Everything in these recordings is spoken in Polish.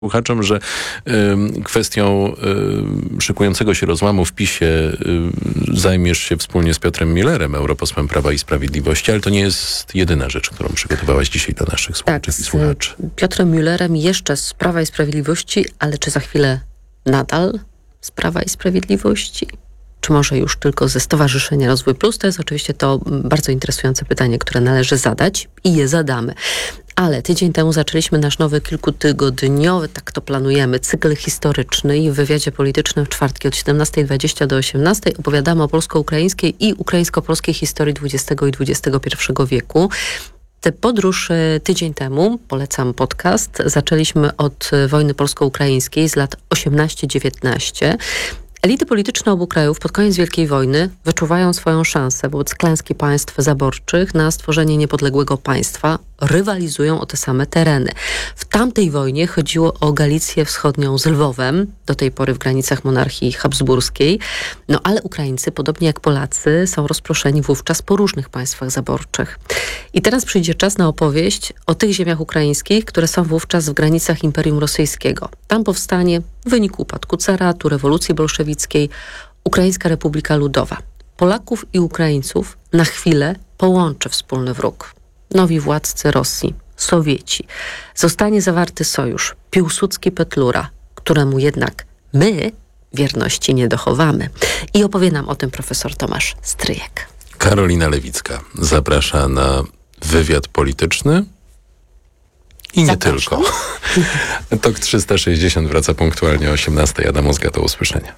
słuchaczom, że kwestią szykującego się rozłamu w PiS-ie zajmiesz się wspólnie z Piotrem Müllerem, europosłem Prawa i Sprawiedliwości, ale to nie jest jedyna rzecz, którą przygotowałaś dzisiaj dla naszych słuchaczy i słuchaczy. Z Piotrem Müllerem jeszcze z Prawa i Sprawiedliwości, ale czy za chwilę nadal z Prawa i Sprawiedliwości? Czy może już tylko ze Stowarzyszenia Rozwój Plus? To jest oczywiście to bardzo interesujące pytanie, które należy zadać i je zadamy. Ale tydzień temu zaczęliśmy nasz nowy kilkutygodniowy, tak to planujemy, cykl historyczny i w wywiadzie politycznym w czwartki od 17:20 do 18:00 opowiadamy o polsko-ukraińskiej i ukraińsko-polskiej historii XX i XXI wieku. Tę podróż tydzień temu, polecam podcast, zaczęliśmy od wojny polsko-ukraińskiej z lat 18-19. Elity polityczne obu krajów pod koniec Wielkiej Wojny wyczuwają swoją szansę wobec klęski państw zaborczych na stworzenie niepodległego państwa, rywalizują o te same tereny. W tamtej wojnie chodziło o Galicję Wschodnią z Lwowem, do tej pory w granicach monarchii habsburskiej, ale Ukraińcy, podobnie jak Polacy, są rozproszeni wówczas po różnych państwach zaborczych. I teraz przyjdzie czas na opowieść o tych ziemiach ukraińskich, które są wówczas w granicach Imperium Rosyjskiego. Tam powstanie w wyniku upadku caratu, rewolucji bolszewickiej, Ukraińska Republika Ludowa. Polaków i Ukraińców na chwilę połączy wspólny wróg. Nowi władcy Rosji, Sowieci. Zostanie zawarty sojusz Piłsudski-Petlura, któremu jednak my wierności nie dochowamy. I opowie nam o tym profesor Tomasz Stryjek. Karolina Lewicka zaprasza na wywiad polityczny i nie tylko. TOK 360 wraca punktualnie o 18:00. Adam Ozga, do usłyszenia.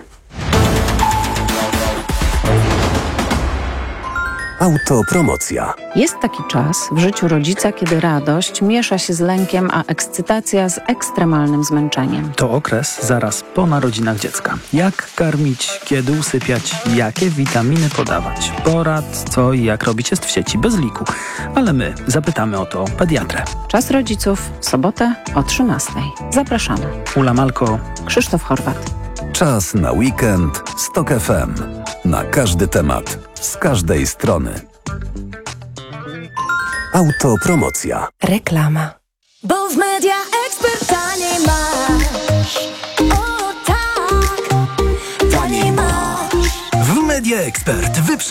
Autopromocja. Jest taki czas w życiu rodzica, kiedy radość miesza się z lękiem, a ekscytacja z ekstremalnym zmęczeniem. To okres zaraz po narodzinach dziecka. Jak karmić, kiedy usypiać, jakie witaminy podawać. Porad, co i jak robić jest w sieci bez liku. Ale my zapytamy o to pediatrę. Czas rodziców w sobotę o 13:00. Zapraszamy. Ula Malko, Krzysztof Horwat. Czas na weekend z TOK FM. Na każdy temat, z każdej strony. Autopromocja. Reklama. Bo w Media Expert taniej masz. O tak, taniej masz. W Media Expert